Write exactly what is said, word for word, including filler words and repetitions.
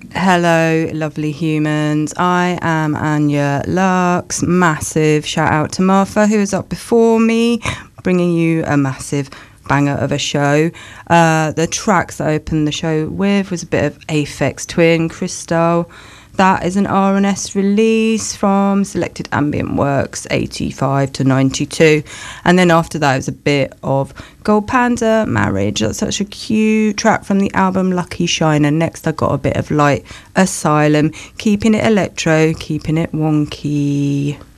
Hello, lovely humans. I am Anya Lux. Massive shout out to Martha, who was up before me, bringing you a massive banger of a show. Uh, the tracks that I opened the show with was a bit of Aphex Twin, Crystal. That is an R and S release from Selected Ambient Works, eighty-five to ninety-two. And then after that, it was a bit of Gold Panda, Marriage. That's such a cute track from the album Lucky Shine. And next, I got a bit of Light Asylum, keeping it electro, keeping it wonky.